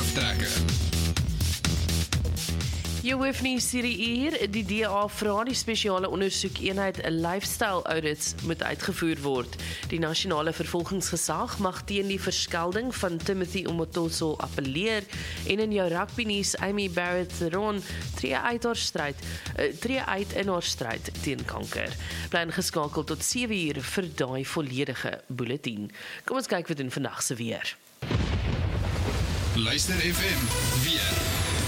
hooftrekke. Jou hoef nie hier, die DA vra die spesiale ondersoekeenheid 'n lifestyle audits moet uitgevoer word. Die nasionale vervolgingsgesag mag teen die verskelding van Timothy Omotoso appeleer en in jou rugby nuus Amy Barrett-Theron tree uit in haar stryd teen kanker. Bly ingeskakel tot 7:00 vir daai volledige bulletin. Kom ons kyk wat doen vandag se weer. Luister FM weer.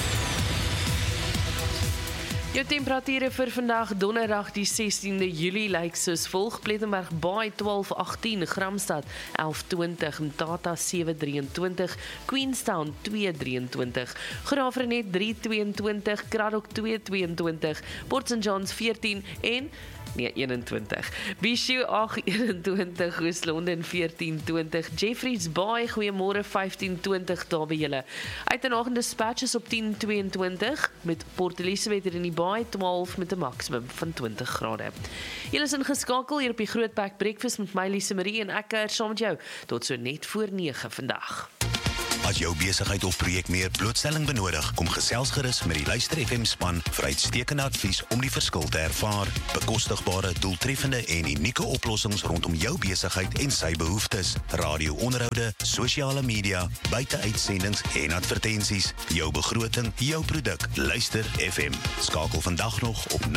Jou temperature vir vandag donderdag die 16de Julie lyk soos volg: Plettenberg Baai 12:18, Gramstad 11:20, Mthatha 7:23, Queenstown 2:23, Graafrenet 3:22, Kraddock 2:22, Port St Johns 14 en 21. Bishu 8:21, Oos-London 14:20, Jeffreys Bay, goeiemôre 15:20 daar by julle. Uitenaard dispatches op 10:22 met Port Elizabeth hier in die Baai 12 met 'n maksimum van 20 grade. Julle is ingeskakel hier op die Grootpack Breakfast met my Lise Marie en ek kuier saam met jou tot so net voor 9 vandag. As jou besigheid of projek meer blootstelling benodig, kom gesels gerus met die Luister FM span vir uitstekende advies om die verskil te ervaar. Bekostigbare, doeltreffende en unieke oplossings rondom jou besigheid en sy behoeftes. Radio-onderhoude, sosiale media, buiteuitsendings en advertensies. Jou begroting, jou produk. Luister FM. Skakel vandag nog op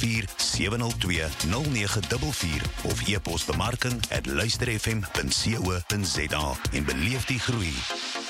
084-702-0944 of e-pos bemarking@luisterfm.co.za en beleef die groei.